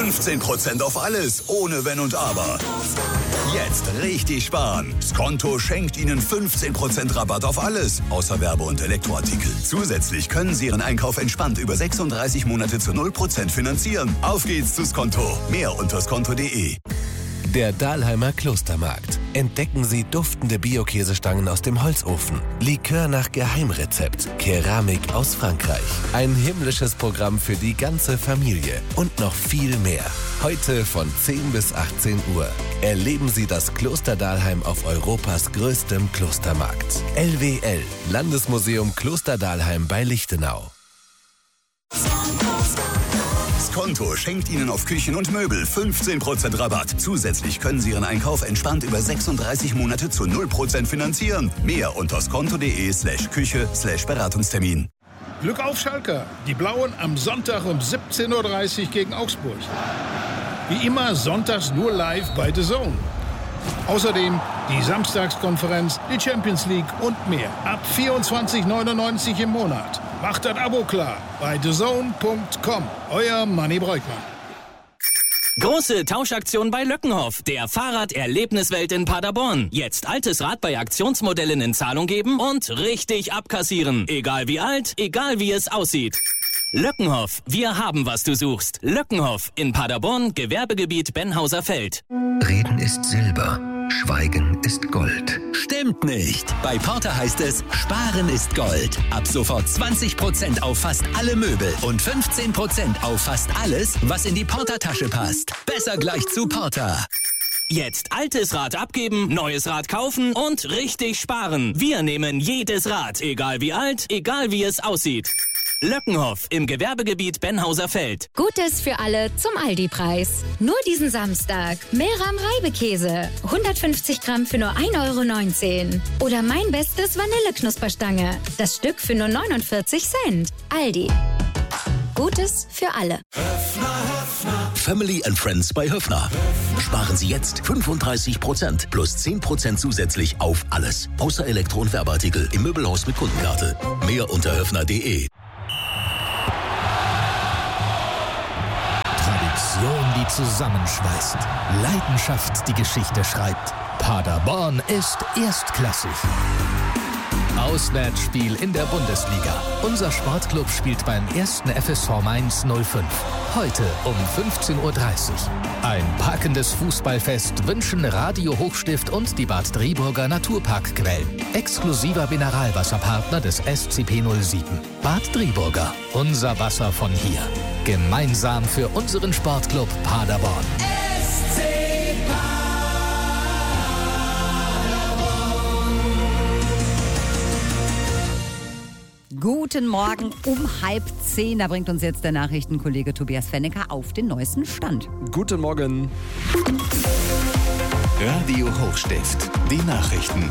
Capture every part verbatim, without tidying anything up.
fünfzehn Prozent auf alles, ohne Wenn und Aber. Jetzt richtig sparen. Skonto schenkt Ihnen fünfzehn Prozent Rabatt auf alles, außer Werbe- und Elektroartikel. Zusätzlich können Sie Ihren Einkauf entspannt über sechsunddreißig Monate zu null Prozent finanzieren. Auf geht's zu Skonto. Mehr unter skonto punkt de. Der Dahlheimer Klostermarkt. Entdecken Sie duftende Bio-Käsestangen aus dem Holzofen, Likör nach Geheimrezept, Keramik aus Frankreich. Ein himmlisches Programm für die ganze Familie und noch viel mehr. Heute von zehn bis achtzehn Uhr. Erleben Sie das Kloster Dahlheim auf Europas größtem Klostermarkt. L W L, Landesmuseum Kloster Dahlheim bei Lichtenau. Skonto schenkt Ihnen auf Küchen und Möbel fünfzehn Prozent Rabatt. Zusätzlich können Sie Ihren Einkauf entspannt über sechsunddreißig Monate zu null Prozent finanzieren. Mehr unter skonto punkt de slash Küche slash Beratungstermin. Glück auf Schalke. Die Blauen am Sonntag um siebzehn Uhr dreißig gegen Augsburg. Wie immer sonntags nur live bei The Zone. Außerdem die Samstagskonferenz, die Champions League und mehr. Ab vierundzwanzig neunundneunzig im Monat. Macht das Abo klar bei the zone punkt com. Euer Manni Breukmann. Große Tauschaktion bei Löckenhoff, der Fahrraderlebniswelt in Paderborn. Jetzt altes Rad bei Aktionsmodellen in Zahlung geben und richtig abkassieren. Egal wie alt, egal wie es aussieht. Löckenhoff, wir haben, was du suchst. Löckenhoff in Paderborn, Gewerbegebiet Benhauser Feld. Reden ist Silber, Schweigen ist Gold. Stimmt nicht. Bei Porter heißt es, Sparen ist Gold. Ab sofort zwanzig Prozent auf fast alle Möbel und fünfzehn Prozent auf fast alles, was in die Porter-Tasche passt. Besser gleich zu Porter. Jetzt altes Rad abgeben, neues Rad kaufen und richtig sparen. Wir nehmen jedes Rad, egal wie alt, egal wie es aussieht. Löckenhoff im Gewerbegebiet Benhauser Feld. Gutes für alle zum Aldi-Preis. Nur diesen Samstag. Meram Reibekäse. hundertfünfzig Gramm für nur ein Euro neunzehn. Oder mein bestes Vanilleknusperstange. Das Stück für nur neunundvierzig Cent. Aldi. Gutes für alle. Family and Friends bei Höffner. Sparen Sie jetzt fünfunddreißig Prozent plus zehn Prozent zusätzlich auf alles. Außer Elektro- und Werbeartikel im Möbelhaus mit Kundenkarte. Mehr unter höffner punkt de. Tradition, die zusammenschweißt. Leidenschaft, die Geschichte schreibt. Paderborn ist erstklassig. Auswärtsspiel in der Bundesliga. Unser Sportclub spielt beim ersten F S V Mainz null fünf. Heute um fünfzehn Uhr dreißig. Ein packendes Fußballfest wünschen Radio Hochstift und die Bad Driburger Naturparkquellen. Exklusiver Mineralwasserpartner des S C P null sieben. Bad Driburger. Unser Wasser von hier. Gemeinsam für unseren Sportclub Paderborn. S C Guten Morgen um halb zehn. Da bringt uns jetzt der Nachrichtenkollege Tobias Fennecker auf den neuesten Stand. Guten Morgen. Radio Hochstift, die Nachrichten.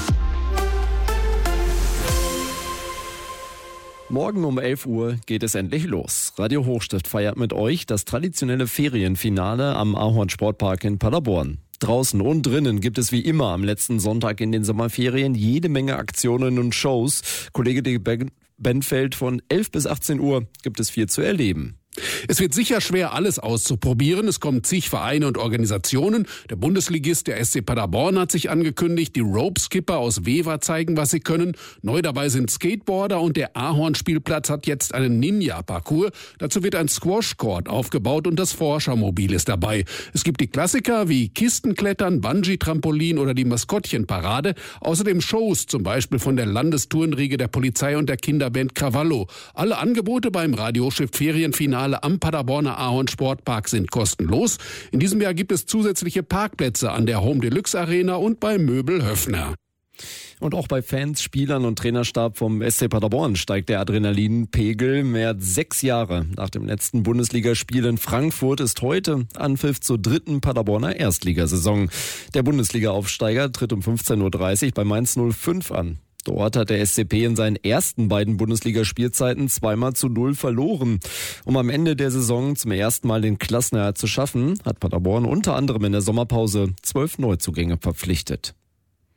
Morgen um elf Uhr geht es endlich los. Radio Hochstift feiert mit euch das traditionelle Ferienfinale am Ahorn Sportpark in Paderborn. Draußen und drinnen gibt es wie immer am letzten Sonntag in den Sommerferien jede Menge Aktionen und Shows. Kollege Dick Benfeld, von elf bis achtzehn Uhr gibt es viel zu erleben. Es wird sicher schwer, alles auszuprobieren. Es kommen zig Vereine und Organisationen. Der Bundesligist, der S C Paderborn, hat sich angekündigt. Die Rope-Skipper aus Wever zeigen, was sie können. Neu dabei sind Skateboarder und der Ahorn-Spielplatz hat jetzt einen Ninja-Parcours. Dazu wird ein Squash-Court aufgebaut und das Forschermobil ist dabei. Es gibt die Klassiker wie Kistenklettern, Bungee-Trampolin oder die Maskottchenparade. Außerdem Shows, zum Beispiel von der Landestourenriege der Polizei und der Kinderband Cravallo. Alle Angebote beim Radioschiff Ferienfinale am Paderborner Ahorn Sportpark sind kostenlos. In diesem Jahr gibt es zusätzliche Parkplätze an der Home Deluxe Arena und bei Möbel Höffner. Und auch bei Fans, Spielern und Trainerstab vom S C Paderborn steigt der Adrenalinpegel. Mehr als sechs Jahre nach dem letzten Bundesligaspiel in Frankfurt ist heute Anpfiff zur dritten Paderborner Erstligasaison. Der Bundesliga-Aufsteiger tritt um fünfzehn Uhr dreißig bei Mainz null fünf an. Dort hat der S C P in seinen ersten beiden Bundesligaspielzeiten zweimal zu null verloren. Um am Ende der Saison zum ersten Mal den Klassenerhalt zu schaffen, hat Paderborn unter anderem in der Sommerpause zwölf Neuzugänge verpflichtet.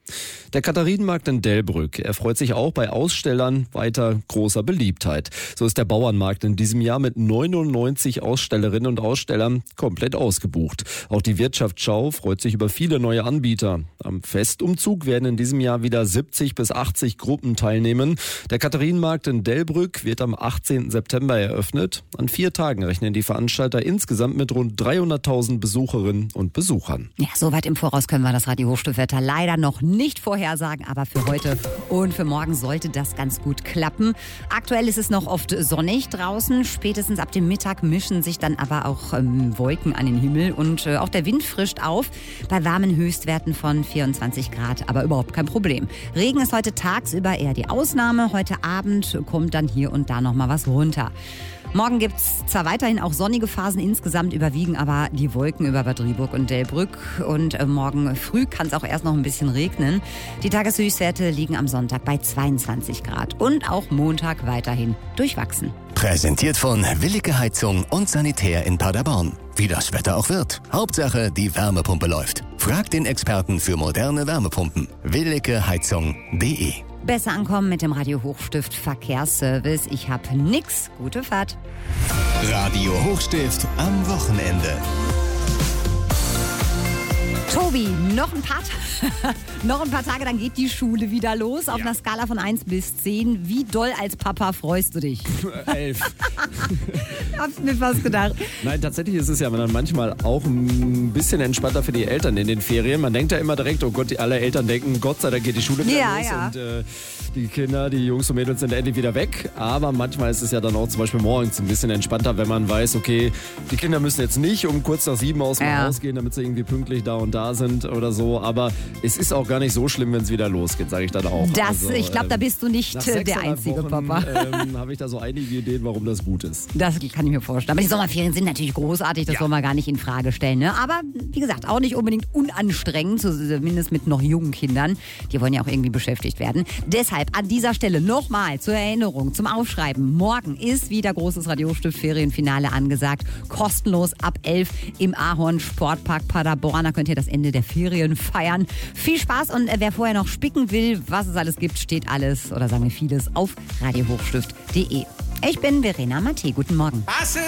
Der Katharinenmarkt in Delbrück erfreut sich auch bei Ausstellern weiter großer Beliebtheit. So ist der Bauernmarkt in diesem Jahr mit neunundneunzig Ausstellerinnen und Ausstellern komplett ausgebucht. Auch die Wirtschaftsschau freut sich über viele neue Anbieter. Am Festumzug werden in diesem Jahr wieder siebzig bis achtzig Gruppen teilnehmen. Der Katharinenmarkt in Delbrück wird am achtzehnten September eröffnet. An vier Tagen rechnen die Veranstalter insgesamt mit rund dreihunderttausend Besucherinnen und Besuchern. Ja, so weit im Voraus können wir das Radio Hochstift-Wetter leider noch nicht vorhersagen, aber für heute und für morgen sollte das ganz gut klappen. Aktuell ist es noch oft sonnig draußen. Spätestens ab dem Mittag mischen sich dann aber auch ähm, Wolken an den Himmel und äh, auch der Wind frischt auf bei warmen Höchstwerten von vierundzwanzig Grad, aber überhaupt kein Problem. Regen ist heute tagsüber eher die Ausnahme. Heute Abend kommt dann hier und da noch mal was runter. Morgen gibt es zwar weiterhin auch sonnige Phasen, insgesamt überwiegen aber die Wolken über Bad Driburg und Delbrück. Und äh, morgen früh kann es auch erst noch ein bisschen regnen. Die Tageshöchstwerte liegen am Sonntag bei zweiundzwanzig Grad und auch Montag weiterhin durchwachsen. Präsentiert von Willige Heizung und Sanitär in Paderborn. Wie das Wetter auch wird. Hauptsache, die Wärmepumpe läuft. Fragt den Experten für moderne Wärmepumpen. willige heizung punkt de. Besser ankommen mit dem Radio Hochstift Verkehrsservice. Ich hab nix. Gute Fahrt. Radio Hochstift am Wochenende. Tobi, noch ein paar, noch ein paar Tage, dann geht die Schule wieder los. Auf ja. einer Skala von eins bis zehn. Wie doll als Papa freust du dich? Elf. Hab's mir fast gedacht. Nein, tatsächlich ist es ja dann manchmal auch ein bisschen entspannter für die Eltern in den Ferien. Man denkt ja immer direkt, oh Gott, die alle Eltern denken, Gott sei Dank geht die Schule wieder ja, los ja. und äh, die Kinder, die Jungs und Mädels sind endlich wieder weg. Aber manchmal ist es ja dann auch zum Beispiel morgens ein bisschen entspannter, wenn man weiß, okay, die Kinder müssen jetzt nicht um kurz nach sieben aus dem ja. Haus gehen, damit sie irgendwie pünktlich da und da sind oder so. Aber es ist auch gar nicht so schlimm, wenn es wieder losgeht, sage ich dann auch. Das, also, ich glaube, ähm, da bist du nicht der einzige Wochen, Papa. Ähm, habe ich da so einige Ideen, warum das gut ist. Das kann ich mir vorstellen. Aber die Sommerferien sind natürlich großartig, das ja. soll man gar nicht in Frage stellen. Ne? Aber wie gesagt, auch nicht unbedingt unanstrengend, zumindest mit noch jungen Kindern. Die wollen ja auch irgendwie beschäftigt werden. Deshalb an dieser Stelle nochmal zur Erinnerung, zum Aufschreiben. Morgen ist wieder großes Radio-Stift-Ferienfinale angesagt. Kostenlos ab elf im Ahorn Sportpark Paderborn. Da könnt ihr das Ende der Ferien feiern. Viel Spaß und wer vorher noch spicken will, was es alles gibt, steht alles oder sagen wir vieles auf radio hochstift punkt de. Ich bin Verena Matte. Guten Morgen.